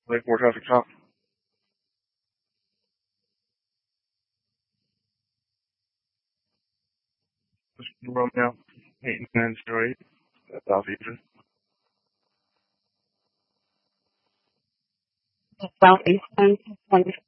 Lake 4 traffic stop. Romeo 8908, Southeastern. Southeastern 20.